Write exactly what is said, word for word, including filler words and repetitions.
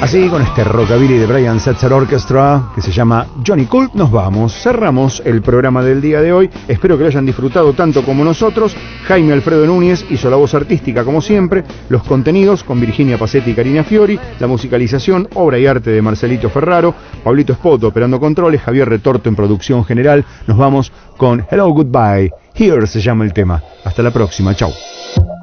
Así, con este rockabilly de Brian Setzer Orchestra, que se llama Johnny Cool, nos vamos. Cerramos el programa del día de hoy. Espero que lo hayan disfrutado tanto como nosotros. Jaime Alfredo Núñez hizo la voz artística, como siempre. Los contenidos con Virginia Pacetti y Karina Fiori. La musicalización, obra y arte de Marcelito Ferraro. Pablito Espoto operando controles. Javier Retorto en producción general. Nos vamos con Hello Goodbye. Here se llama el tema. Hasta la próxima. Chau.